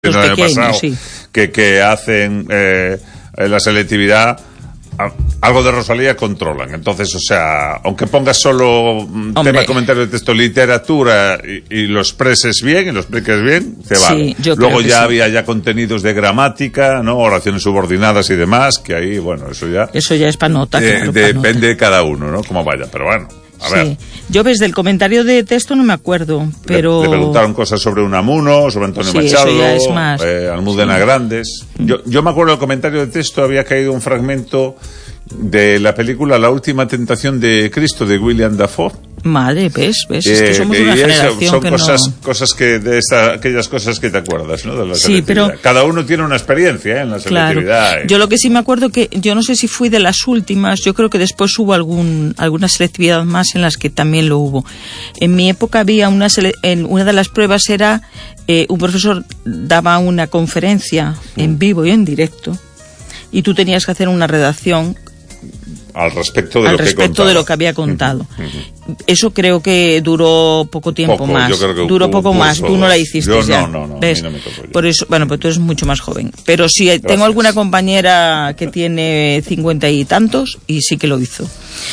Los el año pequeños, pasado, sí. que hacen la selectividad, algo de Rosalía controlan. Entonces, o sea, aunque pongas solo tema, comentario de texto, literatura y lo expreses bien y lo expliques bien, te vale. Sí, luego ya había ya contenidos de gramática, ¿no? Oraciones subordinadas y demás, que ahí, bueno, eso ya es para nota, claro, depende de cada uno, ¿no? Cómo vaya, pero bueno. A ver. Yo del comentario de texto no me acuerdo, pero... Le preguntaron cosas sobre Unamuno, sobre Antonio Machado, eso ya es más... Almudena Grandes. Yo me acuerdo del comentario de texto, había caído un fragmento de la película La última tentación de Cristo, de William Dafoe. Madre, ¿ves? Es que somos una generación son que cosas que aquellas cosas que te acuerdas, ¿no? De la selectividad. Pero cada uno tiene una experiencia en la selectividad. Claro. Yo lo que sí me acuerdo que yo no sé si fui de las últimas, yo creo que después hubo alguna selectividad más en las que también lo hubo. En mi época había una de las pruebas era un profesor daba una conferencia en vivo y en directo y tú tenías que hacer una redacción al respecto de lo que había contado. Eso creo que duró poco tiempo más. Duró poco más. Tú no la hiciste ya. No, ¿ves? A mí no me tocó ya. Por eso, bueno, pues tú eres mucho más joven. Pero sí, tengo alguna compañera que tiene 50 y tantos y sí que lo hizo.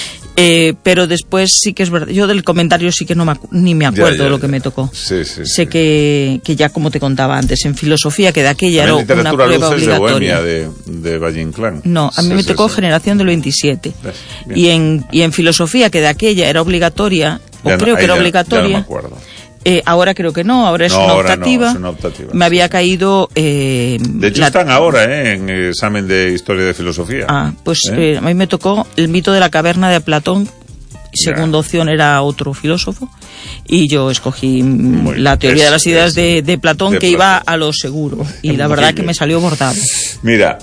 Pero después sí que es verdad. Yo del comentario sí que ni me acuerdo de lo que me tocó. Sé que ya, como te contaba antes, en filosofía, que de aquella era una prueba obligatoria. de Valle Inclán. No, a mí me tocó Generación del 27. Y en filosofía, que de aquella era obligatoria, creo que era obligatoria. Ya no me acuerdo. Ahora creo que no, ahora es una optativa. Me había caído... de hecho están ahora en el examen de Historia de Filosofía. A mí me tocó El mito de la caverna de Platón. Segunda opción era otro filósofo y yo escogí la teoría de las ideas de Platón, que iba a lo seguro, y la verdad que me salió bordado. Mira,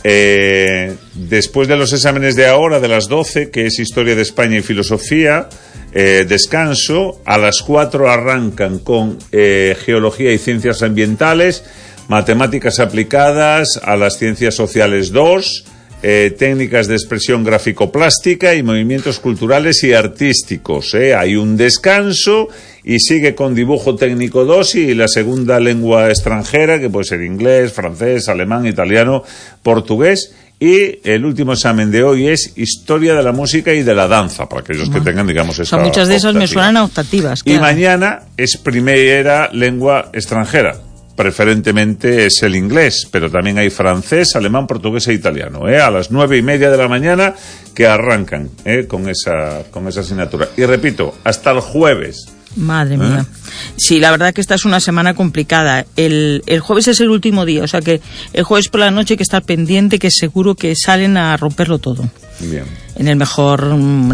después de los exámenes de ahora, de las 12, que es Historia de España y Filosofía, descanso. A las 4 arrancan con Geología y Ciencias Ambientales, Matemáticas Aplicadas a las Ciencias Sociales 2, Técnicas de Expresión Gráfico-Plástica y Movimientos Culturales y Artísticos. Hay un descanso y sigue con Dibujo Técnico 2 y la segunda lengua extranjera, que puede ser inglés, francés, alemán, italiano, portugués. Y el último examen de hoy es Historia de la Música y de la Danza, para aquellos que tengan, digamos, esta muchas de esas me suenan a optativas. Claro. Y mañana es primera lengua extranjera. Preferentemente es el inglés, pero también hay francés, alemán, portugués e italiano. A las 9:30 de la mañana que arrancan con esa asignatura. Y repito, hasta el jueves. Madre mía. Sí, la verdad que esta es una semana complicada. El jueves es el último día, o sea que el jueves por la noche hay que estar pendiente, que seguro que salen a romperlo todo. Bien. En la mejor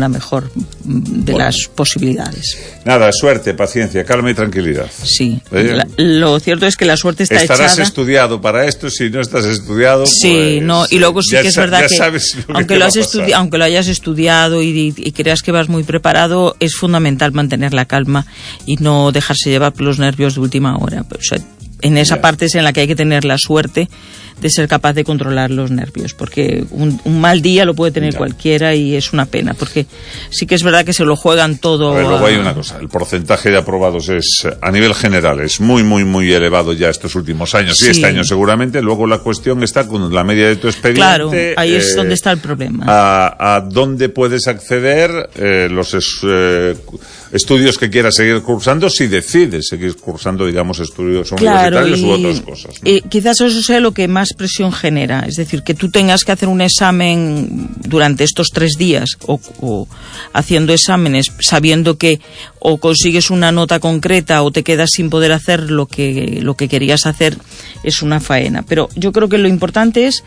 de las posibilidades. Nada, suerte, paciencia, calma y tranquilidad. Sí. Lo cierto es que la suerte está echada. Estarás estudiado para esto, si no estás estudiado. Sí, pues, no, y luego sí que es verdad que aunque lo hayas estudiado y creas que vas muy preparado, es fundamental mantener la calma y no dejarse llevar por los nervios de última hora. O sea, en esa parte es en la que hay que tener la suerte de ser capaz de controlar los nervios, porque un mal día lo puede tener cualquiera y es una pena, porque sí que es verdad que se lo juegan todo. Luego hay una cosa, el porcentaje de aprobados es, a nivel general, es muy, muy, muy elevado ya estos últimos años, y este año seguramente. Luego la cuestión está con la media de tu expediente. Claro, ahí es donde está el problema. A dónde puedes acceder, los estudios que quieras seguir cursando, si decides seguir cursando, digamos, estudios universitarios u otras cosas, ¿no? Quizás eso sea lo que más presión genera, es decir, que tú tengas que hacer un examen durante estos 3 días o haciendo exámenes sabiendo que o consigues una nota concreta o te quedas sin poder hacer lo que querías hacer, es una faena. Pero yo creo que lo importante es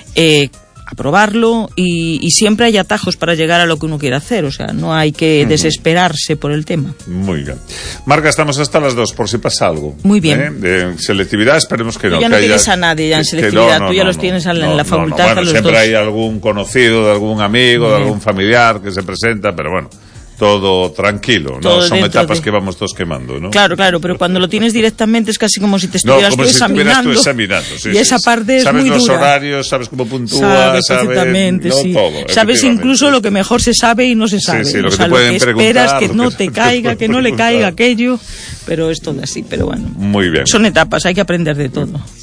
aprobarlo y siempre hay atajos para llegar a lo que uno quiere hacer, o sea, no hay que desesperarse por el tema. Muy bien. Marga, estamos hasta las 2 por si pasa algo. Muy bien. De selectividad esperemos que no. Tú ya no tienes a nadie ya en selectividad, tú ya los tienes en la facultad. Bueno, siempre hay algún conocido, de algún amigo, de algún familiar que se presenta, pero bueno, todo tranquilo, ¿no? Son etapas que vamos todos quemando, ¿no? Claro, pero cuando lo tienes directamente es casi como si te estuvieras examinando. Y esa parte es muy dura. Sabes los horarios, sabes cómo puntúas, sabes todo. Sabes incluso lo que mejor se sabe y no se sabe. Lo que te pueden preguntar. Esperas que no te caiga, que no le caiga aquello, pero es todo así, pero bueno. Muy bien. Son etapas, hay que aprender de todo.